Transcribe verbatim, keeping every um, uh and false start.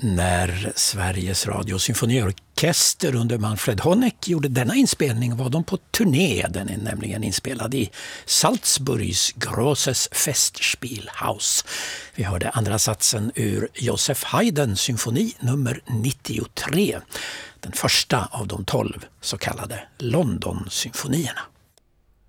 När Sveriges Radio symfoniorkester under Manfred Honeck gjorde denna inspelning var de på turné. Den är nämligen inspelad i Salzburgs Großes Festspielhaus. Vi hörde andra satsen ur Joseph Haydns symfoni nummer nittiotre. Den första av de tolv så kallade London-symfonierna.